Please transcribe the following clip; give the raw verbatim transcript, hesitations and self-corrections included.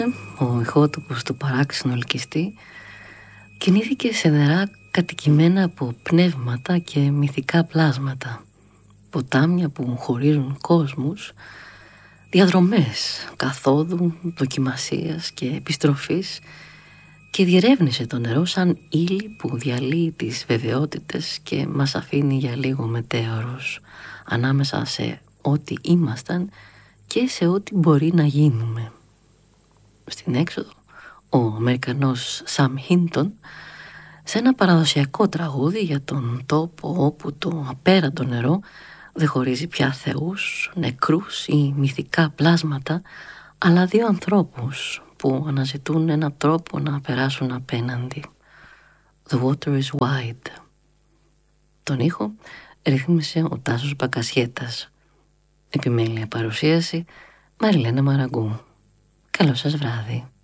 Ο ηχότοπος του παράξενου ελκυστή κινήθηκε σε νερά κατοικημένα από πνεύματα και μυθικά πλάσματα, ποτάμια που χωρίζουν κόσμους, διαδρομές καθόδου, δοκιμασίας και επιστροφής, και διερεύνησε το νερό σαν ύλη που διαλύει τις βεβαιότητες και μας αφήνει για λίγο μετέωρους ανάμεσα σε ό,τι ήμασταν και σε ό,τι μπορεί να γίνουμε. Στην έξοδο, ο Αμερικανός Σαμ Χίντον, σε ένα παραδοσιακό τραγούδι για τον τόπο όπου το απέραντο νερό δεν χωρίζει πια θεούς, νεκρούς ή μυθικά πλάσματα, αλλά δύο ανθρώπους που αναζητούν έναν τρόπο να περάσουν απέναντι. The water is wide. Τον ήχο ρύθμισε ο Τάσος Μπακασιέτας. Επιμέλεια παρουσίαση Μαριλένα Μαραγκού. Καλό σας βράδυ.